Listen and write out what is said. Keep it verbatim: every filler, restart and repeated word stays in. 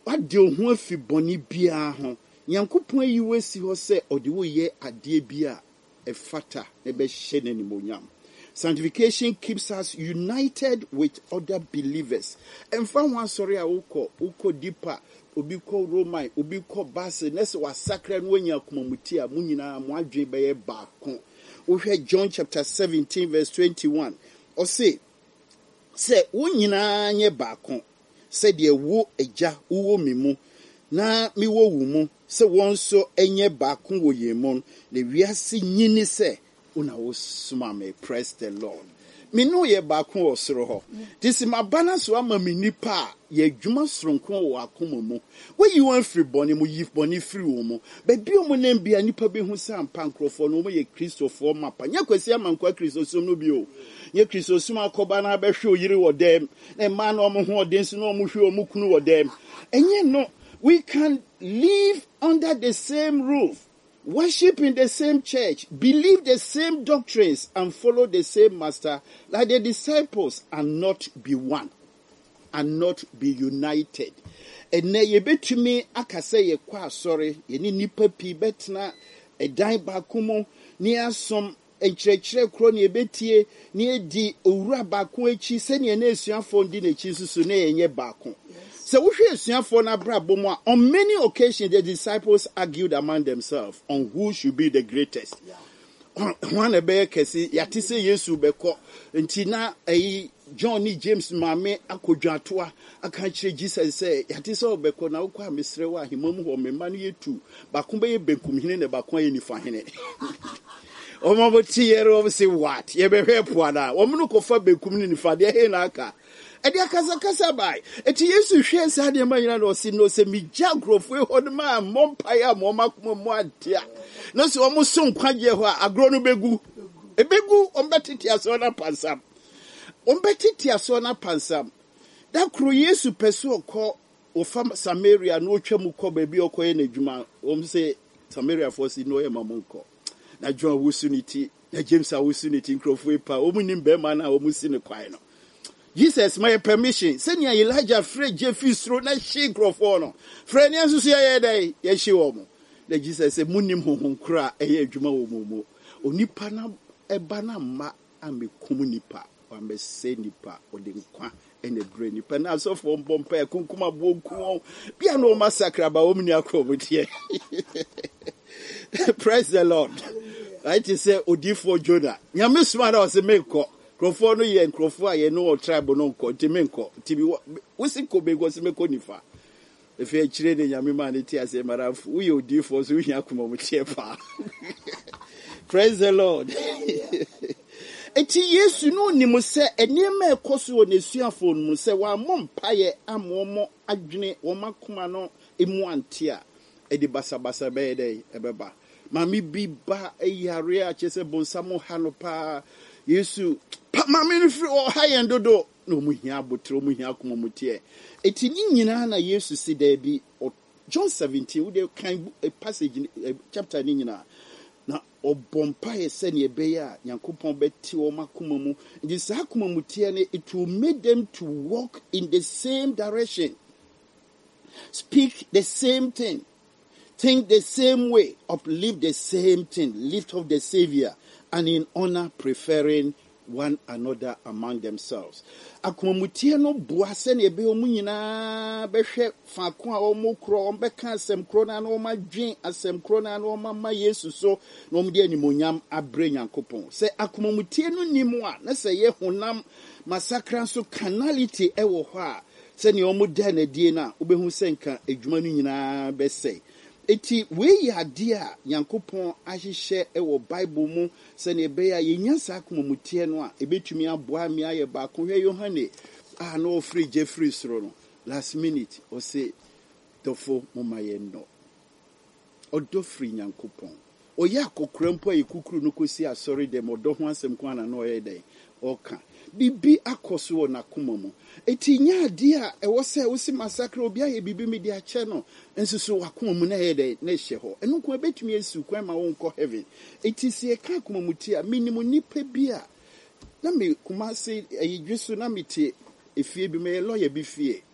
ade ho afi bɔne biara ho nyankopɔn ayi wasi hɔ sɛ ɔde wo yɛ adeɛ bi a ɛfata na ɛbɛhyɛ n'animonyam. Sanctification keeps us united with other believers. Ɛmfa ho asɔre a wokɔ wokɔ deeper obi kɔ Roman obi kɔ Basel na sɛ wasakra no wanya akumamuti a mo nyinaa mo adwene bɛyɛ baako. Wohwɛ John chapter seventeen verse twenty-one ɔse sɛ wo nyinaa nyɛ baako sɛdeɛ wo agya wo me mu na me wo wo mu sɛ wɔn nso ɛnyɛ baako wɔ yɛn mu na wiase nyini sɛ una wo suma me. Praise the Lord. Me no ye baako wɔ soro hɔ. Disi ma bana so ama me nipa ye dwuma soronko wɔ akoma mu. Wo yi wan free bɔne mu yi bɔne free wo mu. Ba bi omo na bia nipa be hu sɛ ampa nkrofo no mo ye Kristofo mapa. Nya kwasi amankwa Kristosom no bi o. Nye Kristosum akoba na bɛhwe oyiri wɔ dem. Na ma na omo ho ɔden so na omo hwe omo kunu wɔ dem. Enye no, we can live under the same roof. Worship in the same church, believe the same doctrines, and follow the same master, like the disciples, and not be one, and not be united. And na ye betumi akase ye kwa sorry, ye ni nipa pi betna e dan baako mu ni asom enkyerɛkyerɛ kro ne ebetie ne edi owura baako echi se ne na esuafo ndi na echi susu na yenye baako. So we for on many occasions the disciples argued among themselves on who should be the greatest. One a bear kesi yatise Yesu beko ntina eh John ni James mame akodwatua aka Jesus say yatise obeko na ukwa misrewa himomu ho memanu yetu bakumbe ye benkum hine ne bakon ye nifa hine. Omo boti yero say what ye be hwepo ana omo kofa benkum ni nifa de he na aka edi akasa kasa bai eti Yesu hwe sa de ma nyina no si no se mi jagrofo e hod ma mompaya mo makoma mo adia no se omo so nkwaje ho agro no begu ebegu ombetiti aso na pansam ombetiti aso na pansam da kro Yesu peso ko ofa Samaria no twam ko ba bi okoye na dwuma om se Samaria for si no ye mamonko na John wusuniti na James wusuniti nkrofo e pa omu nim be ma na omu si ne kwai no Jesus my permission. Senior Elijah Fred Jeffy Stro na she microphone. Fred Yansu say ye day ye she womo. The Jesus say munim honhon kra eye adwuma wo mu. Onipa na eba na ma ame komunipa. Wa me se nipa ode nkwa ene bre nipa na so for bompa e kunkuma bonku. Bia no massacre ba omni akrobotie. Praise the Lord. Right to say odifo Jonah. Nyame suma na o se meko. Krofo no ye nkrofo a ye no tribe no nko timenko tibi wosi ko bego se meko nifa efe a kire ne nyame ma ne ti ase marafu wo ye odifo so hia akoma mu tie pa. Praise the Lord. Eti Yesu no ni mo se enema ekoso ne suafo no se wa mompaye amomo adwene wo makoma no emu ante a edi basabasa be dey ebeba mami bi ba eyare a chese bonsamo hanopa Yesu mami no free o high and dodo no mu hia botro mu hia akoma mu tie eti ni nyina na Yesu si da bi John seventeen we dey kan a passage a chapter ni nyina na obompa ye se ne be ya Yankopon beti o makoma mu ndi sa akoma mu tie ne it will make them to walk in the same direction, speak the same thing, think the same way, uplift the same thing, lift up the Savior, and in honor preferring one another among themselves. Akomutie no boase ne be omu nyina behwe faako a omu kro ombeka asem kro na na omadwen asem kro na na omama Yesu so na omde animonyam abre Nyankopon. Se akomutie no nimu a na se ye honam masakra so carnality e wo ho a se ne omu da na die na obehu senka adwuma no nyina be sei. Eti we ya dia Nyankopon ahihye e wo Bible mu se ne be ya yenya sa akomutie no a ebetumi aboa me aye ba ko hwe Yohane ah no free Jeffrey sro no last minute o say dofo momaye no odo free Nyankopon o ya kokrampo ayi kukuru no kosi asori dem odo ho asem ko ana no ye den oka bibi akoso na koma mu eti nya ade a e wo se wo si massacre obi aye bibi me dia che no ensusu wakoma mu na ye den na hye ho enu ko betumi esu kwan ma wo nko heaven eti se e ka koma mu ti a minimum nipa bi a na me kuma se ayi dweso na mete efie bi me lawyer bi fie